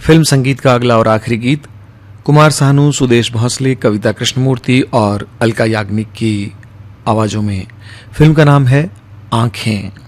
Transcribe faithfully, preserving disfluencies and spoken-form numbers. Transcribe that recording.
Film संगीत का अगला और आखिरी गीत कुमार सानू, सुदेश भोसले, कविता कृष्णमूर्ति और अलका याग्निक की आवाजों में। फिल्म का नाम है आंखें।